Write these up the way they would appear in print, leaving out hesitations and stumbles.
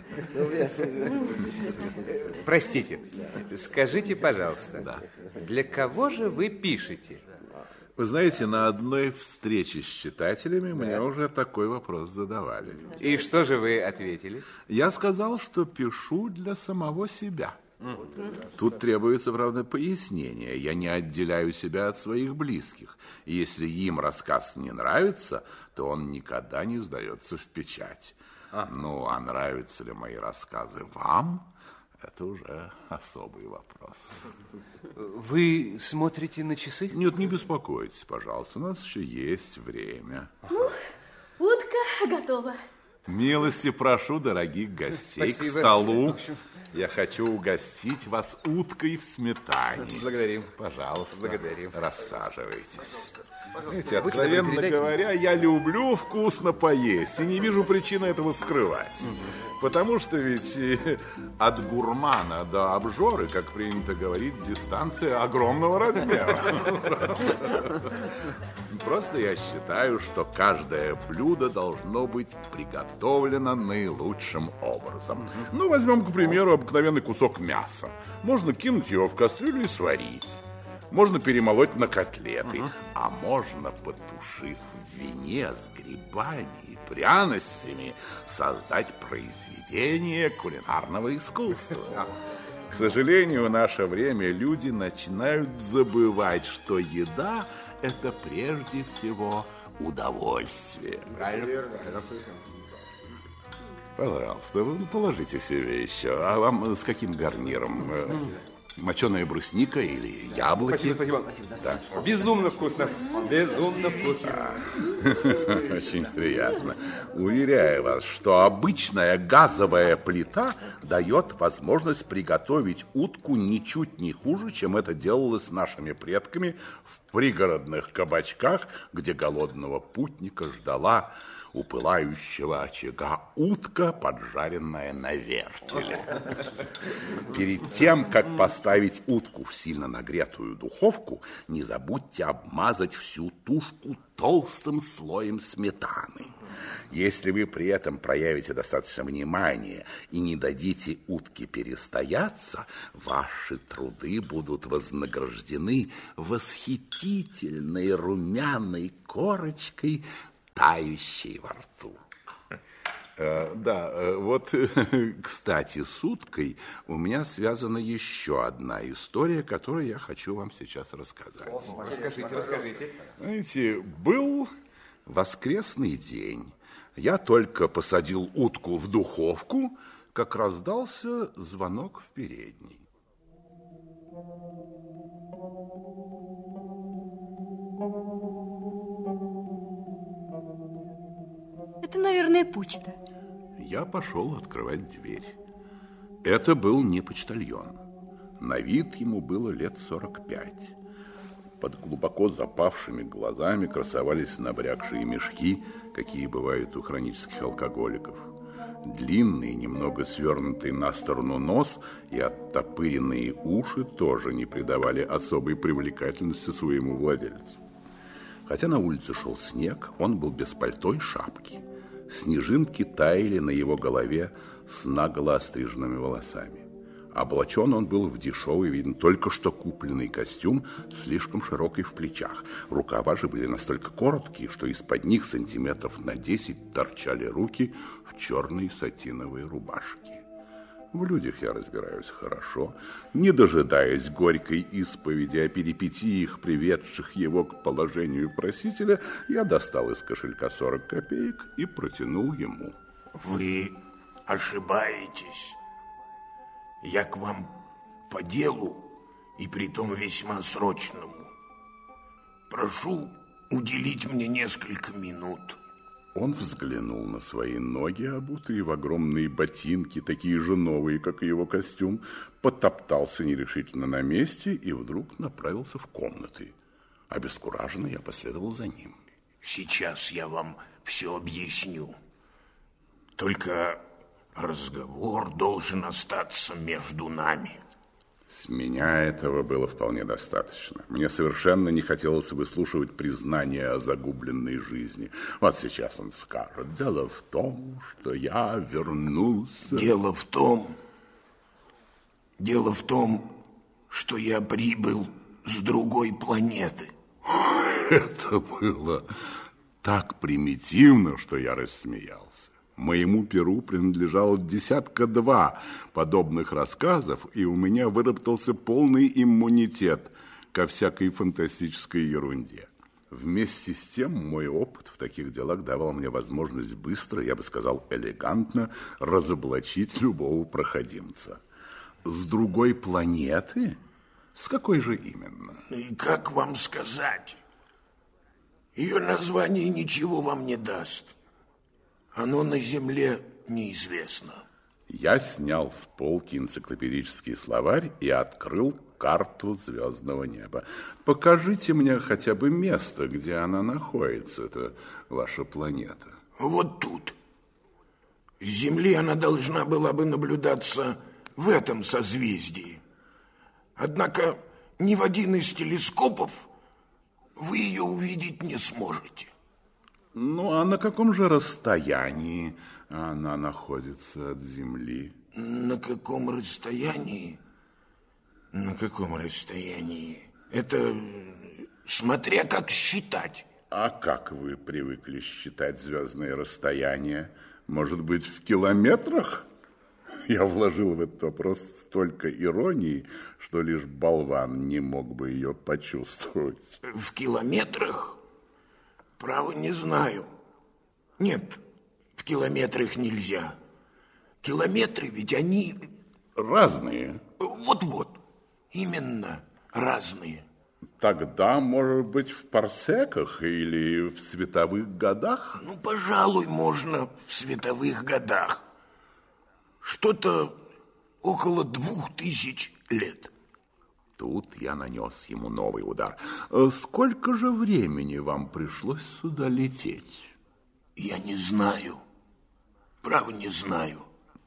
Простите, скажите, пожалуйста, для кого же вы пишете? Вы знаете, на одной встрече с читателями мне уже такой вопрос задавали. И что же вы ответили? Я сказал, что пишу для самого себя. Тут требуется, правда, пояснение. Я не отделяю себя от своих близких. И если им рассказ не нравится, то он никогда не сдается в печать. Ну, а нравятся ли мои рассказы вам? Это уже особый вопрос. Вы смотрите на часы? Нет, не беспокойтесь, пожалуйста. У нас еще есть время. Ну, утка готова. Милости прошу, дорогих гостей, Спасибо. к столу. Я хочу угостить вас уткой в сметане. Благодарим. Пожалуйста. Благодарим. Рассаживайтесь. Знаете, Будьте откровенно добры, говоря, я люблю вкусно поесть и не вижу причины этого скрывать. Потому что ведь от гурмана до обжоры, как принято говорить, дистанция огромного размера. Просто я считаю, что каждое блюдо должно быть приготовлено наилучшим образом. Ну, возьмем, к примеру, обыкновенный кусок мяса. Можно кинуть его в кастрюлю и сварить. Можно перемолоть на котлеты, а можно, потушив в вине с грибами и пряностями, создать произведение кулинарного искусства. К сожалению, в наше время люди начинают забывать, что еда – это прежде всего удовольствие. Пожалуйста, вы положите себе еще. А вам с каким гарниром? Моченая брусника или яблоки? Спасибо. Да. Безумно вкусно. Безумно вкусно. Очень приятно. Уверяю вас, что обычная газовая плита дает возможность приготовить утку ничуть не хуже, чем это делалось нашими предками в пригородных кабачках, где голодного путника ждала у пылающего очага утка, поджаренная на вертеле. Перед тем, как поставить утку в сильно нагретую духовку, не забудьте обмазать всю тушку толстым слоем сметаны. Если вы при этом проявите достаточно внимания и не дадите утке перестояться, ваши труды будут вознаграждены восхитительной румяной корочкой, тающей во рту. Да, вот, кстати, с уткой у меня связана еще одна история, которую я хочу вам сейчас рассказать. Расскажите. Знаете, был воскресный день. Я только посадил утку в духовку, как раздался звонок в передней. Это, наверное, почта. Я пошел открывать дверь. Это был не почтальон. На вид ему было лет 45. Под глубоко запавшими глазами красовались набрякшие мешки, какие бывают у хронических алкоголиков. Длинный, немного свернутый на сторону нос и оттопыренные уши тоже не придавали особой привлекательности своему владельцу. Хотя на улице шел снег, он был без пальто и шапки. Снежинки таяли на его голове с наголо остриженными волосами. Облачен он был в дешевый, видно, только что купленный костюм, слишком широкий в плечах. Рукава же были настолько короткие, что из-под них сантиметров на 10 торчали руки в черной сатиновой рубашке. В людях я разбираюсь хорошо. Не дожидаясь горькой исповеди о перипетиях, приведших его к положению просителя, я достал из кошелька 40 копеек и протянул ему. Вы ошибаетесь. Я к вам по делу, и притом весьма срочному. Прошу уделить мне несколько минут. Он взглянул на свои ноги, обутые в огромные ботинки, такие же новые, как и его костюм, потоптался нерешительно на месте и вдруг направился в комнаты. Обескураженно я последовал за ним. Сейчас я вам все объясню. Только разговор должен остаться между нами. С меня этого было вполне достаточно. Мне совершенно не хотелось выслушивать признание о загубленной жизни. Вот сейчас он скажет: дело в том, что я вернулся. Дело в том, что я прибыл с другой планеты. Это было так примитивно, что я рассмеялся. Моему перу принадлежало 2 подобных рассказов, и у меня выработался полный иммунитет ко всякой фантастической ерунде. Вместе с тем, мой опыт в таких делах давал мне возможность быстро, я бы сказал, элегантно разоблачить любого проходимца. С другой планеты? С какой же именно? И как вам сказать? Ее название ничего вам не даст. Оно на Земле неизвестно. Я снял с полки энциклопедический словарь и открыл карту звездного неба. Покажите мне хотя бы место, где она находится, это ваша планета. Вот тут. С Земли она должна была бы наблюдаться в этом созвездии. Однако ни в один из телескопов вы ее увидеть не сможете. Ну, а на каком же расстоянии она находится от Земли? На каком расстоянии? На каком расстоянии? Это смотря как считать. А как вы привыкли считать звездные расстояния? Может быть, в километрах? Я вложил в этот вопрос столько иронии, что лишь болван не мог бы ее почувствовать. В километрах? Право, не знаю. Нет, в километрах нельзя. Километры ведь они... Разные. Вот-вот, именно разные. Тогда, может быть, в парсеках или в световых годах? Ну, пожалуй, можно в световых годах. Что-то около 2000 лет. Тут я нанес ему новый удар. Сколько же времени вам пришлось сюда лететь? Я не знаю. Право, не знаю.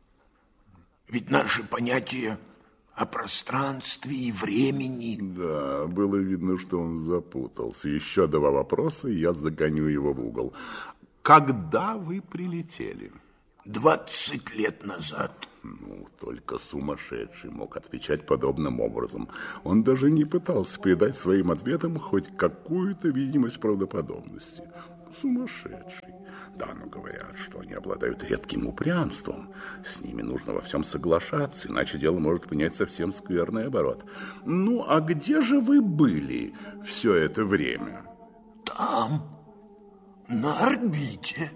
Ведь наши понятия о пространстве и времени... Да, было видно, что он запутался. Еще 2 вопроса, и я загоню его в угол. Когда вы прилетели? 20 лет назад. Ну, только сумасшедший мог отвечать подобным образом. Он даже не пытался придать своим ответам хоть какую-то видимость правдоподобности. Сумасшедший. Да, но говорят, что они обладают редким упрямством. С ними нужно во всем соглашаться, иначе дело может принять совсем скверный оборот. Ну, а где же вы были все это время? Там, на орбите.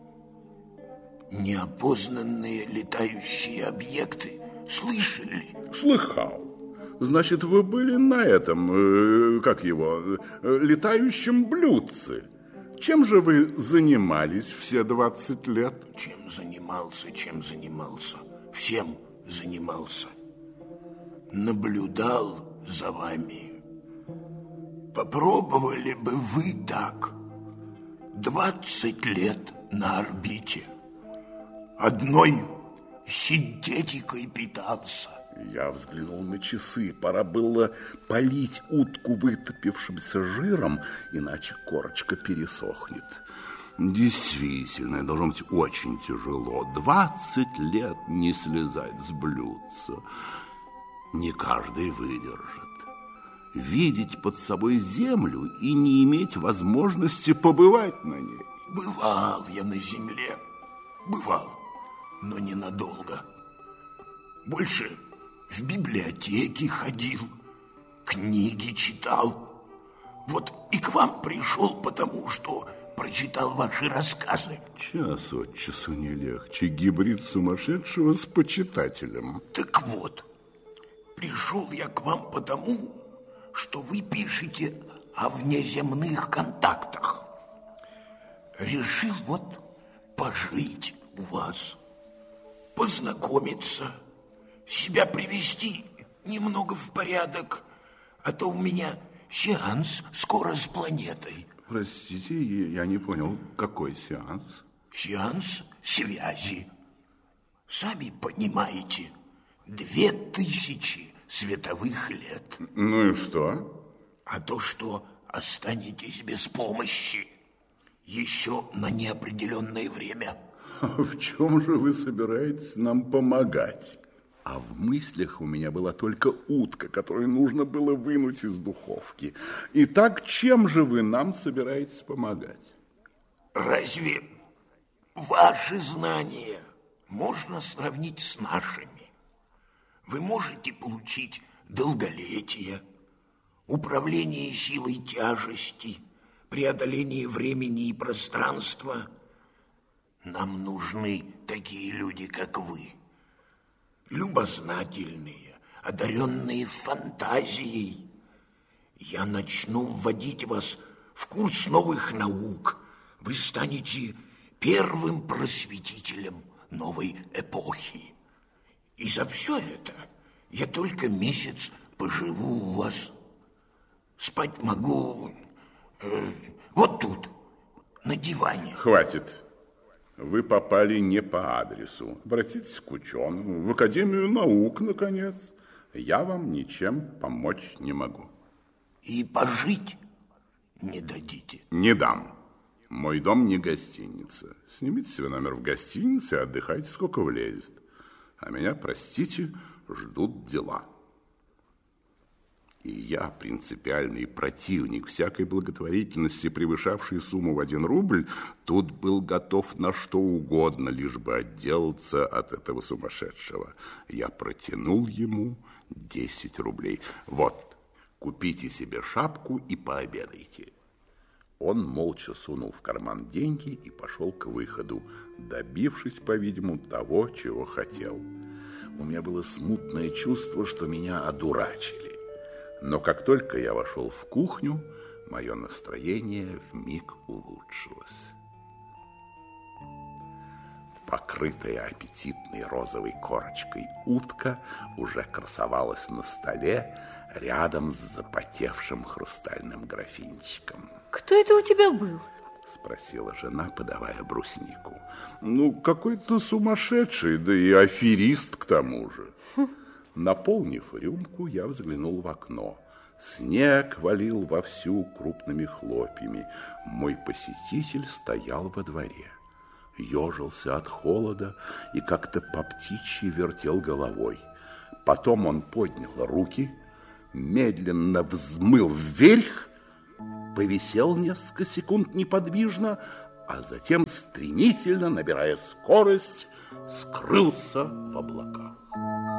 Неопознанные летающие объекты. Слышали? Слыхал. Значит, вы были на этом, летающем блюдце. Чем же вы занимались все 20 лет? Чем занимался? Всем занимался. Наблюдал за вами. Попробовали бы вы так. 20 лет на орбите. Одной синтетикой питался. Я взглянул на часы. Пора было полить утку вытопившимся жиром, иначе корочка пересохнет. Действительно, должно быть очень тяжело. 20 лет не слезать с блюдца. Не каждый выдержит. Видеть под собой землю и не иметь возможности побывать на ней. Бывал я на земле. Бывал, но ненадолго. Больше в библиотеке ходил, книги читал. Вот и к вам пришел, потому что прочитал ваши рассказы. Час от часу не легче. Гибрид сумасшедшего с почитателем. Так вот, пришел я к вам потому, что вы пишете о внеземных контактах. Решил вот пожить у вас, познакомиться, себя привести немного в порядок, а то у меня сеанс скоро с планетой. Простите, я не понял, какой сеанс? Сеанс связи. Сами понимаете, 2000 световых лет. Ну и что? А то, что останетесь без помощи еще на неопределенное время. В чем же вы собираетесь нам помогать? А в мыслях у меня была только утка, которую нужно было вынуть из духовки. Итак, чем же вы нам собираетесь помогать? Разве ваши знания можно сравнить с нашими? Вы можете получить долголетие, управление силой тяжести, преодоление времени и пространства. Нам нужны такие люди, как вы. Любознательные, одаренные фантазией. Я начну вводить вас в курс новых наук. Вы станете первым просветителем новой эпохи. И за все это я только месяц поживу у вас. Спать могу вот тут, на диване. Хватит. Вы попали не по адресу. Обратитесь к ученым, в Академию наук, наконец. Я вам ничем помочь не могу. И пожить не дадите? Не дам. Мой дом не гостиница. Снимите себе номер в гостинице и отдыхайте, сколько влезет. А меня, простите, ждут дела. И я, принципиальный противник всякой благотворительности, превышавшей сумму в 1 рубль, тут был готов на что угодно, лишь бы отделаться от этого сумасшедшего. Я протянул ему 10 рублей. Вот, купите себе шапку и пообедайте. Он молча сунул в карман деньги и пошел к выходу, добившись, по-видимому, того, чего хотел. У меня было смутное чувство, что меня одурачили. Но как только я вошел в кухню, мое настроение вмиг улучшилось. Покрытая аппетитной розовой корочкой утка уже красовалась на столе рядом с запотевшим хрустальным графинчиком. Кто это у тебя был? Спросила жена, подавая бруснику. Ну, какой-то сумасшедший, да и аферист к тому же. Наполнив рюмку, я взглянул в окно. Снег валил вовсю крупными хлопьями. Мой посетитель стоял во дворе. Ежился от холода и как-то по птичьи вертел головой. Потом он поднял руки, медленно взмыл вверх, повисел несколько секунд неподвижно, а затем, стремительно набирая скорость, скрылся в облаках.